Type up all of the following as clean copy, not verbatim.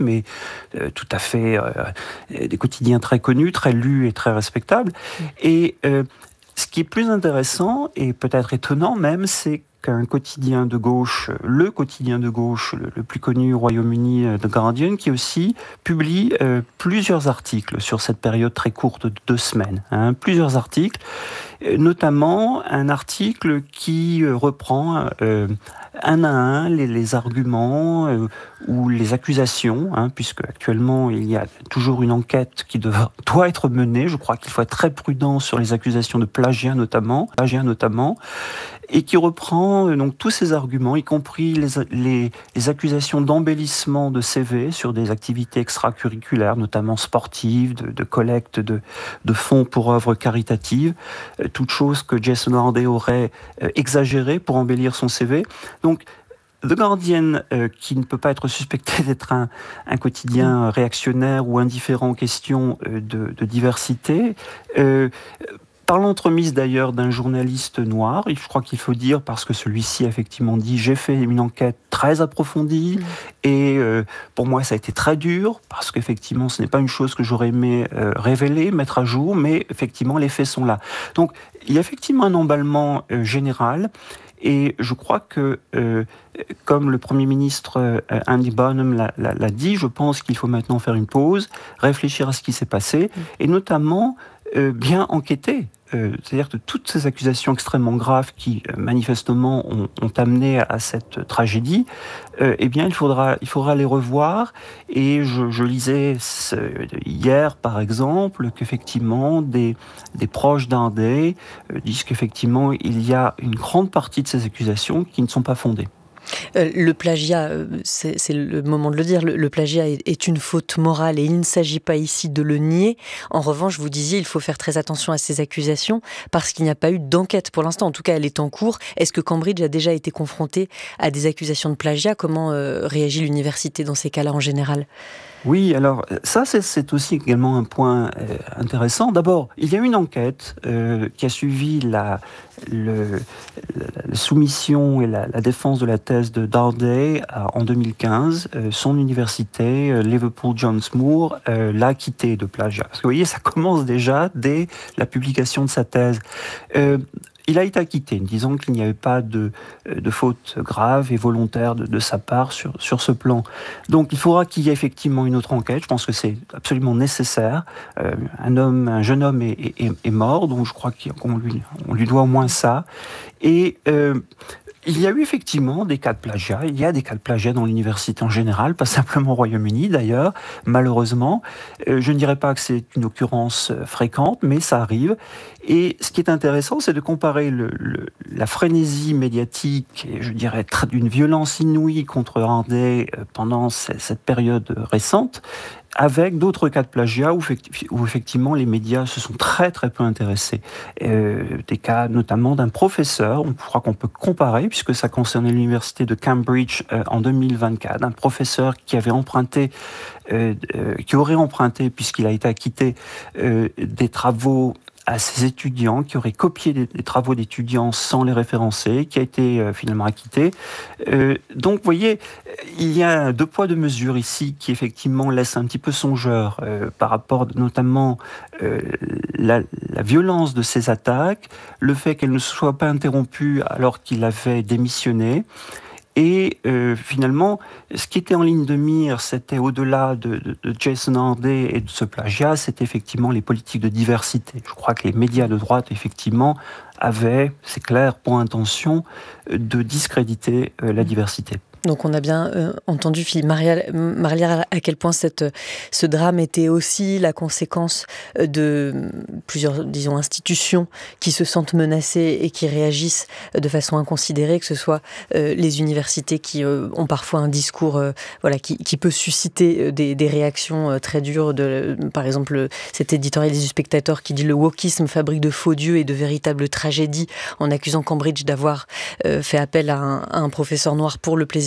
mais tout à fait des quotidiens très connus, très lus et très respectables. Et ce qui est plus intéressant, et peut-être étonnant même, c'est qu'un quotidien de gauche, le quotidien de gauche le plus connu au Royaume-Uni, The Guardian, qui aussi publie plusieurs articles sur cette période très courte de 2 semaines. Plusieurs articles, notamment un article qui reprend un à un les arguments ou les accusations, puisque actuellement il y a toujours une enquête qui doit être menée. Je crois qu'il faut être très prudent sur les accusations de plagiat notamment, et qui reprend donc tous ces arguments, y compris les accusations d'embellissement de CV sur des activités extracurriculaires, notamment sportives, de collecte de fonds pour œuvres caritatives, toutes choses que Jason Harday aurait exagérées pour embellir son CV. Donc, The Guardian, qui ne peut pas être suspecté d'être un quotidien réactionnaire ou indifférent aux questions de diversité, par l'entremise d'ailleurs d'un journaliste noir, je crois qu'il faut dire, parce que celui-ci a effectivement dit « j'ai fait une enquête très approfondie et pour moi ça a été très dur, parce qu'effectivement ce n'est pas une chose que j'aurais aimé révéler, mettre à jour, mais effectivement les faits sont là ». Donc il y a effectivement un emballement général. Et je crois que, comme le Premier ministre Andy Burnham l'a dit, je pense qu'il faut maintenant faire une pause, réfléchir à ce qui s'est passé, et notamment bien enquêter. C'est-à-dire que toutes ces accusations extrêmement graves qui, manifestement, ont amené à cette tragédie, eh bien, il faudra les revoir. Et je lisais hier, par exemple, qu'effectivement, des proches d'Harday disent qu'effectivement, il y a une grande partie de ces accusations qui ne sont pas fondées. Le plagiat, c'est le moment de le dire, le plagiat est une faute morale et il ne s'agit pas ici de le nier. En revanche, vous disiez, il faut faire très attention à ces accusations parce qu'il n'y a pas eu d'enquête pour l'instant. En tout cas, elle est en cours. Est-ce que Cambridge a déjà été confronté à des accusations de plagiat ? Comment réagit l'université dans ces cas-là en général ? Oui, alors ça c'est aussi également un point intéressant. D'abord, il y a une enquête qui a suivi la soumission et la défense de la thèse de Harday en 2015. Son université, Liverpool John Moore, l'a acquitté de plagiat. Parce que vous voyez, ça commence déjà dès la publication de sa thèse. Il a été acquitté, disant qu'il n'y avait pas de faute grave et volontaire de sa part sur ce plan. Donc il faudra qu'il y ait effectivement une autre enquête. Je pense que c'est absolument nécessaire. Un jeune homme est mort, donc je crois qu'on lui doit au moins ça. Et il y a eu effectivement des cas de plagiat. Il y a des cas de plagiat dans l'université en général, pas simplement au Royaume-Uni d'ailleurs, malheureusement. Je ne dirais pas que c'est une occurrence fréquente, mais ça arrive. Et ce qui est intéressant, c'est de comparer la frénésie médiatique, et je dirais d'une violence inouïe contre Harday pendant cette période récente, avec d'autres cas de plagiat où effectivement les médias se sont très très peu intéressés. Des cas notamment d'un professeur, je crois qu'on peut comparer, puisque ça concernait l'université de Cambridge en 2024, un professeur qui avait emprunté, qui aurait emprunté, puisqu'il a été acquitté, des travaux à ses étudiants, qui auraient copié des travaux d'étudiants sans les référencer, qui a été finalement acquitté. Donc, vous voyez, il y a 2 poids 2 mesures ici qui effectivement laissent un petit peu songeur par rapport notamment la violence de ces attaques, le fait qu'elles ne soient pas interrompues alors qu'il avait démissionné. Et finalement, ce qui était en ligne de mire, c'était au-delà de Jason Harday et de ce plagiat, c'était effectivement les politiques de diversité. Je crois que les médias de droite, effectivement, avaient, c'est clair, pour intention de discréditer la diversité. Donc on a bien entendu, Philippe Marlière, à quel point ce drame était aussi la conséquence de plusieurs, disons, institutions qui se sentent menacées et qui réagissent de façon inconsidérée, que ce soit les universités qui ont parfois un discours qui peut susciter des réactions très dures. Par exemple, cet éditorialiste du Spectateur qui dit « Le wokisme fabrique de faux dieux et de véritables tragédies » en accusant Cambridge d'avoir fait appel à un professeur noir pour le plaisir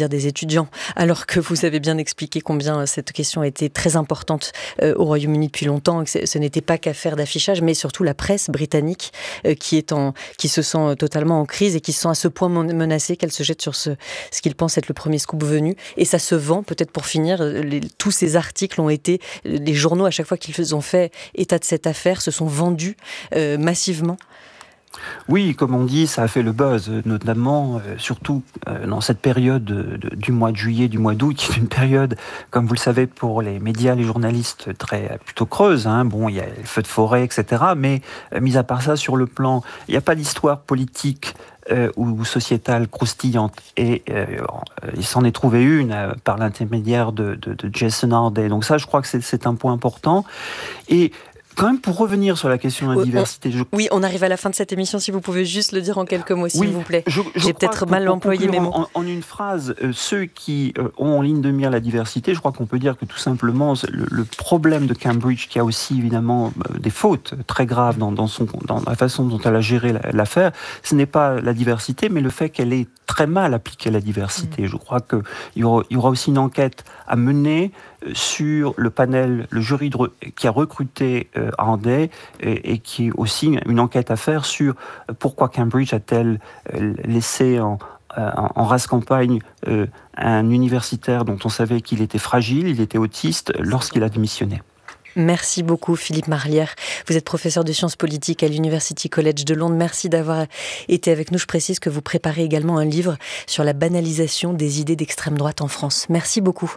dire des étudiants, alors que vous avez bien expliqué combien cette question était très importante au Royaume-Uni depuis longtemps, que ce n'était pas qu'affaire d'affichage, mais surtout la presse britannique qui se sent totalement en crise et qui se sent à ce point menacée qu'elle se jette sur ce qu'il pense être le premier scoop venu. Et ça se vend, peut-être pour finir, tous ces articles ont été, les journaux à chaque fois qu'ils ont fait état de cette affaire, se sont vendus massivement. Oui, comme on dit, ça a fait le buzz, notamment, surtout dans cette période du mois de juillet, du mois d'août, qui est une période, comme vous le savez, pour les médias, les journalistes, plutôt creuse. Bon, il y a les feux de forêt, etc. Mais, mis à part ça, sur le plan, il n'y a pas d'histoire politique ou sociétale croustillante. Et il s'en est trouvé une par l'intermédiaire de Jason Harday. Donc ça, je crois que c'est un point important. Et quand même, pour revenir sur la question de la diversité... Oui, on arrive à la fin de cette émission, si vous pouvez juste le dire en quelques mots, s'il vous plaît. J'ai peut-être mal employé mes mots. En une phrase, ceux qui ont en ligne de mire la diversité, je crois qu'on peut dire que tout simplement, le problème de Cambridge, qui a aussi évidemment des fautes très graves dans la façon dont elle a géré l'affaire, ce n'est pas la diversité, mais le fait qu'elle ait très mal appliqué la diversité. Je crois qu'il y aura aussi une enquête à mener sur le panel, le jury qui a recruté Harday et qui est aussi une enquête à faire sur pourquoi Cambridge a-t-elle laissé en rase campagne un universitaire dont on savait qu'il était fragile, il était autiste lorsqu'il a démissionné. Merci beaucoup Philippe Marlière. Vous êtes professeur de sciences politiques à l'University College de Londres. Merci d'avoir été avec nous. Je précise que vous préparez également un livre sur la banalisation des idées d'extrême droite en France. Merci beaucoup.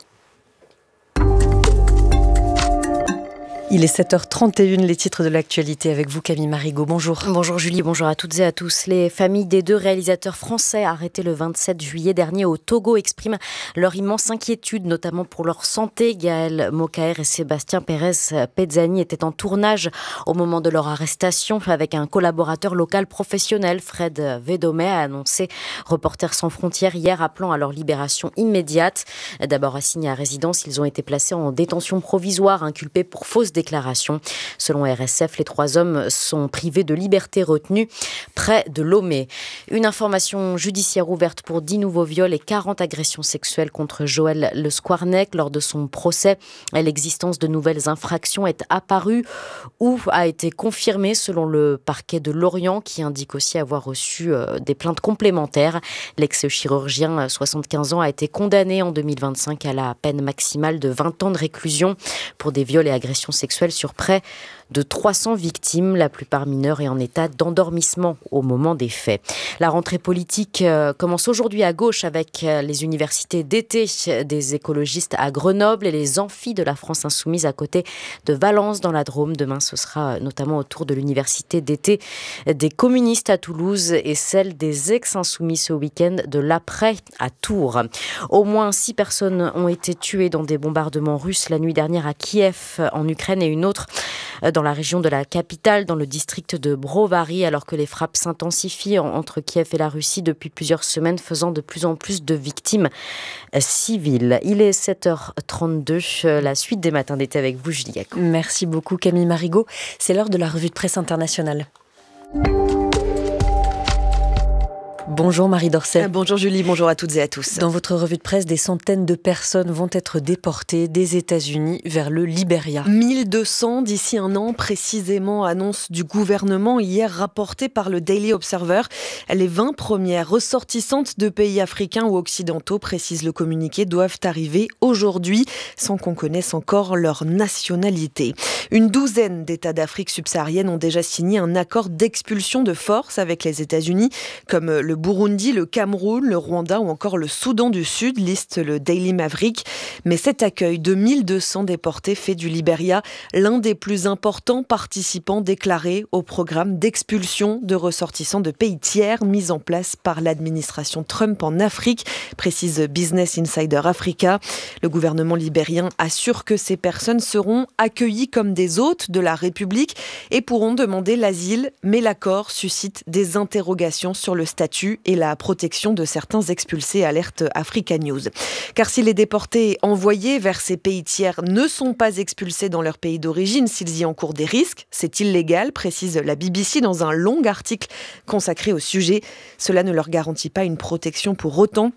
Il est 7h31, les titres de l'actualité avec vous Camille Marigot. Bonjour. Bonjour Julie, bonjour à toutes et à tous. Les familles des deux réalisateurs français arrêtés le 27 juillet dernier au Togo expriment leur immense inquiétude, notamment pour leur santé. Gaël Mokaer et Sébastien Pérez Pezzani étaient en tournage au moment de leur arrestation avec un collaborateur local professionnel. Fred Védomé a annoncé Reporters sans frontières hier, appelant à leur libération immédiate. D'abord assignés à résidence, ils ont été placés en détention provisoire, inculpés pour fausse déclaration. Selon RSF, les 3 hommes sont privés de liberté retenue près de Lomé. Une information judiciaire ouverte pour 10 nouveaux viols et 40 agressions sexuelles contre Joël Le Squarnec. Lors de son procès, l'existence de nouvelles infractions est apparue ou a été confirmée selon le parquet de Lorient, qui indique aussi avoir reçu des plaintes complémentaires. L'ex-chirurgien, 75 ans, a été condamné en 2025 à la peine maximale de 20 ans de réclusion pour des viols et agressions sexuelles sur près de 300 victimes, la plupart mineures et en état d'endormissement au moment des faits. La rentrée politique commence aujourd'hui à gauche avec les universités d'été des écologistes à Grenoble et les amphis de la France Insoumise à côté de Valence dans la Drôme. Demain, ce sera notamment autour de l'université d'été des communistes à Toulouse et celle des ex-insoumis ce week-end de l'après à Tours. Au moins 6 personnes ont été tuées dans des bombardements russes la nuit dernière à Kiev en Ukraine et une autre dans la région de la capitale, dans le district de Brovary, alors que les frappes s'intensifient entre Kiev et la Russie depuis plusieurs semaines, faisant de plus en plus de victimes civiles. Il est 7h32, la suite des matins d'été avec vous, Julie Gacon. Merci beaucoup Camille Marigot. C'est l'heure de la revue de presse internationale. Bonjour Marie Dorcet. Bonjour Julie, bonjour à toutes et à tous. Dans votre revue de presse, des centaines de personnes vont être déportées des États-Unis vers le Libéria. 1200 d'ici un an, précisément, annonce du gouvernement hier rapportée par le Daily Observer. Les 20 premières ressortissantes de pays africains ou occidentaux, précise le communiqué, doivent arriver aujourd'hui, sans qu'on connaisse encore leur nationalité. Une douzaine d'États d'Afrique subsaharienne ont déjà signé un accord d'expulsion de force avec les États-Unis, comme le Burundi, le Cameroun, le Rwanda ou encore le Soudan du Sud, liste le Daily Maverick. Mais cet accueil de 1200 déportés fait du Libéria l'un des plus importants participants déclarés au programme d'expulsion de ressortissants de pays tiers mis en place par l'administration Trump en Afrique, précise Business Insider Africa. Le gouvernement libérien assure que ces personnes seront accueillies comme des hôtes de la République et pourront demander l'asile, mais l'accord suscite des interrogations sur le statut et la protection de certains expulsés, alerte Africa News. Car si les déportés envoyés vers ces pays tiers ne sont pas expulsés dans leur pays d'origine, s'ils y encourent des risques, c'est illégal, précise la BBC dans un long article consacré au sujet. Cela ne leur garantit pas une protection pour autant.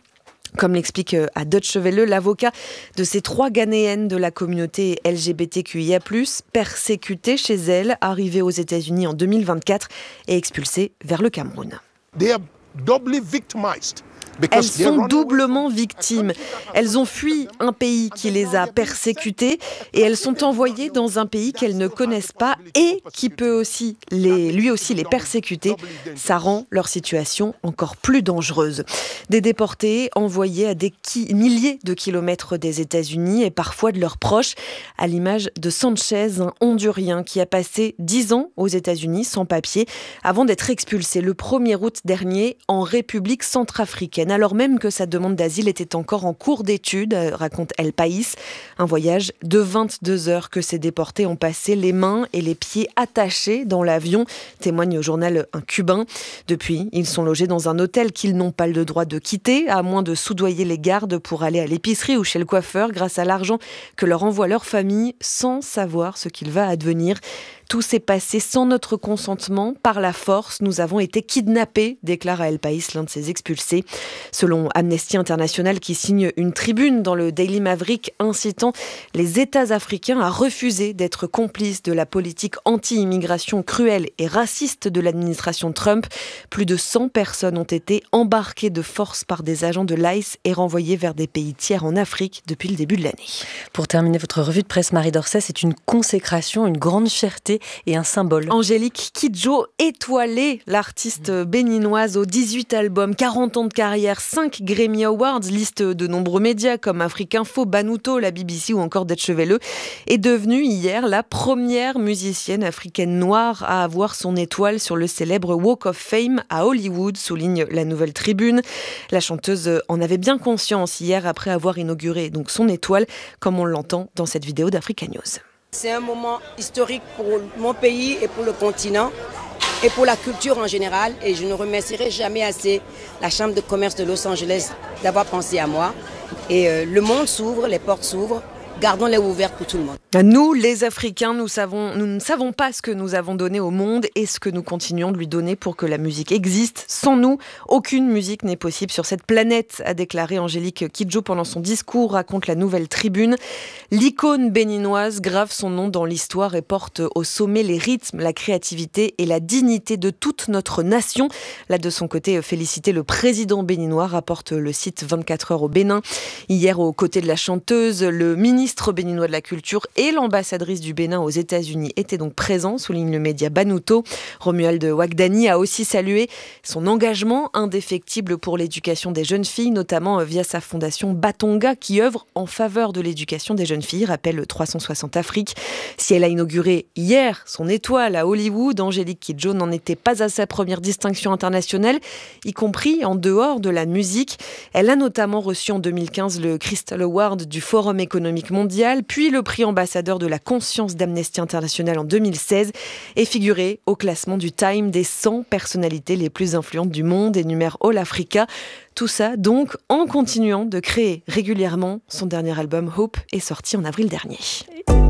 Comme l'explique à Deutsche Welle l'avocat de ces 3 Ghanéennes de la communauté LGBTQIA+, persécutées chez elles, arrivées aux États-Unis en 2024 et expulsées vers le Cameroun. They are doubly victimized. Elles sont doublement victimes. Elles ont fui un pays qui les a persécutées et elles sont envoyées dans un pays qu'elles ne connaissent pas et qui peut aussi lui aussi les persécuter. Ça rend leur situation encore plus dangereuse. Des déportés envoyés à des milliers de kilomètres des États-Unis et parfois de leurs proches, à l'image de Sanchez, un Hondurien qui a passé 10 ans aux États-Unis sans papier avant d'être expulsé le 1er août dernier en République centrafricaine, alors même que sa demande d'asile était encore en cours d'étude, raconte El País. Un voyage de 22 heures que ces déportés ont passé les mains et les pieds attachés dans l'avion, témoigne au journal un Cubain. Depuis, ils sont logés dans un hôtel qu'ils n'ont pas le droit de quitter, à moins de soudoyer les gardes pour aller à l'épicerie ou chez le coiffeur grâce à l'argent que leur envoie leur famille sans savoir ce qu'il va advenir. Tout s'est passé sans notre consentement, par la force. Nous avons été kidnappés, déclare à El País l'un de ces expulsés. Selon Amnesty International, qui signe une tribune dans le Daily Maverick incitant les États africains à refuser d'être complices de la politique anti-immigration cruelle et raciste de l'administration Trump, plus de 100 personnes ont été embarquées de force par des agents de l'ICE et renvoyées vers des pays tiers en Afrique depuis le début de l'année. Pour terminer votre revue de presse, Marie Dorcet, c'est une consécration, une grande fierté et un symbole. Angélique Kidjo, étoilée, l'artiste béninoise aux 18 albums, 40 ans de carrière, 5 Grammy Awards, liste de nombreux médias comme Afriquinfo, Banuto, la BBC ou encore Deutsche Welle, est devenue hier la première musicienne africaine noire à avoir son étoile sur le célèbre Walk of Fame à Hollywood, souligne la Nouvelle Tribune. La chanteuse en avait bien conscience hier après avoir inauguré donc son étoile, comme on l'entend dans cette vidéo d'Africa News. C'est un moment historique pour mon pays et pour le continent et pour la culture en général. Et je ne remercierai jamais assez la Chambre de commerce de Los Angeles d'avoir pensé à moi. Et le monde s'ouvre, les portes s'ouvrent. Gardons-les ouvertes pour tout le monde. Nous, les Africains, nous ne savons pas ce que nous avons donné au monde et ce que nous continuons de lui donner pour que la musique existe. Sans nous, aucune musique n'est possible sur cette planète, a déclaré Angélique Kidjo pendant son discours, raconte la Nouvelle Tribune. L'icône béninoise grave son nom dans l'histoire et porte au sommet les rythmes, la créativité et la dignité de toute notre nation. Là, de son côté, féliciter le président béninois, rapporte le site 24 heures au Bénin. Hier, aux côtés de la chanteuse, le ministre béninois de la Culture et l'ambassadrice du Bénin aux États-Unis étaient donc présents, souligne le média Banuto. Romuald Wagdani a aussi salué son engagement indéfectible pour l'éducation des jeunes filles, notamment via sa fondation Batonga qui œuvre en faveur de l'éducation des jeunes filles, rappelle 360 Afrique. Si elle a inauguré hier son étoile à Hollywood, Angélique Kidjo n'en était pas à sa première distinction internationale, y compris en dehors de la musique. Elle a notamment reçu en 2015 le Crystal Award du Forum économique mondial, puis le prix ambassadeur de la conscience d'Amnesty International en 2016 et figuré au classement du Time des 100 personnalités les plus influentes du monde, énumère All Africa. Tout ça donc en continuant de créer régulièrement. Son dernier album Hope est sorti en avril dernier.